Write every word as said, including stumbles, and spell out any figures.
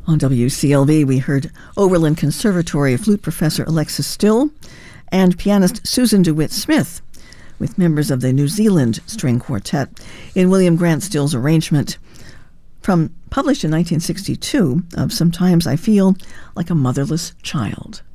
On W C L V, we heard Oberlin Conservatory flute professor Alexis Still and pianist Susan DeWitt Smith with members of the New Zealand String Quartet in William Grant Still's arrangement from published in nineteen sixty-two of Sometimes I Feel Like a Motherless Child.